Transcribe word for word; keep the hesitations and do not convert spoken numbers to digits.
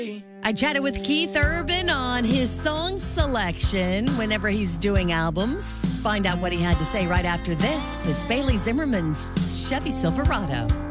I chatted with Keith Urban on his song selection whenever he's doing albums. Find out what he had to say right after this. It's Bailey Zimmerman's Chevy Silverado.